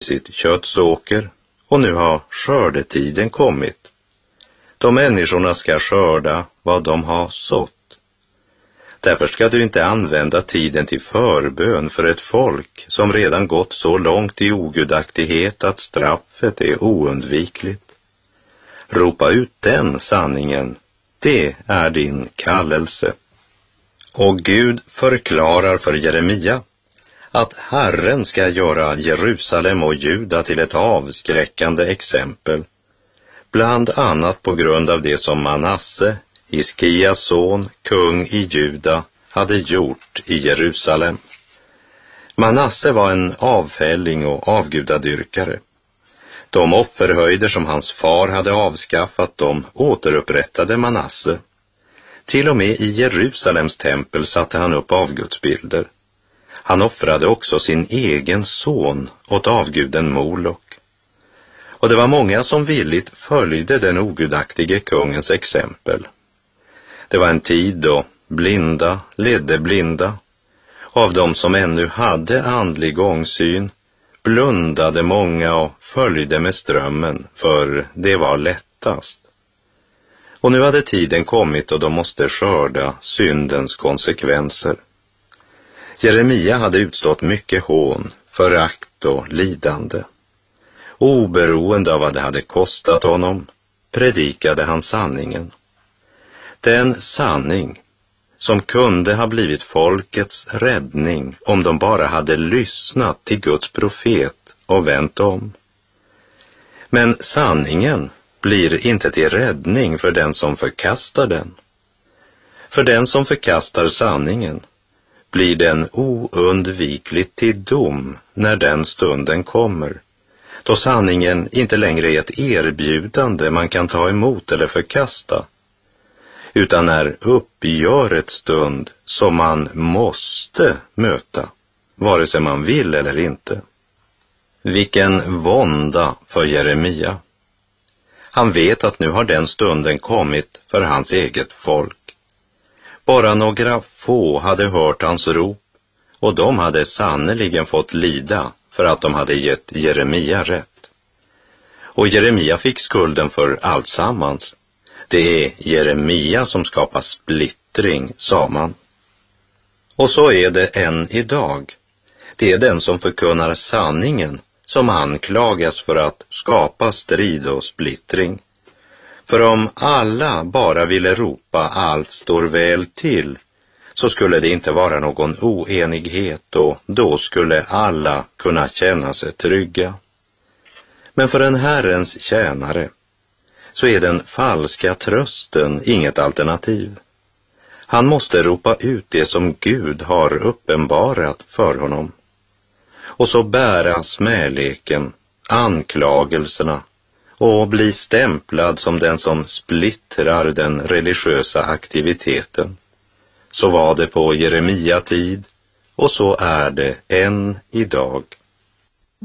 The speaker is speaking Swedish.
sitt köttsåker och nu har skördetiden kommit. De människorna ska skörda vad de har sått. Därför ska du inte använda tiden till förbön för ett folk som redan gått så långt i ogudaktighet att straffet är oundvikligt. Ropa ut den sanningen, det är din kallelse. Och Gud förklarar för Jeremia att Herren ska göra Jerusalem och Juda till ett avskräckande exempel, bland annat på grund av det som Manasse, Hiskias son, kung i Juda, hade gjort i Jerusalem. Manasse var en avfälling och avgudadyrkare. De offerhöjder som hans far hade avskaffat, de återupprättade Manasse. Till och med i Jerusalems tempel satte han upp avgudsbilder. Han offrade också sin egen son åt avguden Molok. Och det var många som villigt följde den ogudaktige kungens exempel. Det var en tid då blinda ledde blinda. Av dem som ännu hade andlig ångsyn blundade många och följde med strömmen, för det var lättast. Och nu hade tiden kommit och de måste skörda syndens konsekvenser. Jeremia hade utstått mycket hån, förakt och lidande. Oberoende av vad det hade kostat honom predikade han sanningen. Den sanning som kunde ha blivit folkets räddning om de bara hade lyssnat till Guds profet och vänt om. Men sanningen blir inte till räddning för den som förkastar den. För den som förkastar sanningen blir den oundvikligt till dom när den stunden kommer, då sanningen inte längre är ett erbjudande man kan ta emot eller förkasta, utan är uppgörets stund som man måste möta, vare sig man vill eller inte. Vilken vånda för Jeremia. Han vet att nu har den stunden kommit för hans eget folk. Bara några få hade hört hans rop, och de hade sannoliken fått lida för att de hade gett Jeremia rätt. Och Jeremia fick skulden för allt sammans. Det är Jeremia som skapar splittring, sa man. Och så är det än idag. Det är den som förkunnar sanningen som anklagas för att skapa strid och splittring. För om alla bara ville ropa allt står väl till, så skulle det inte vara någon oenighet, och då skulle alla kunna känna sig trygga. Men för en Herrens tjänare så är den falska trösten inget alternativ. Han måste ropa ut det som Gud har uppenbarat för honom. Och så bära smäleken, anklagelserna och bli stämplad som den som splittrar den religiösa aktiviteten. Så var det på Jeremia tid, och så är det än idag.